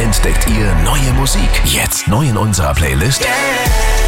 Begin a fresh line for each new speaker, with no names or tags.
entdeckt ihr neue Musik. Jetzt neu in unserer Playlist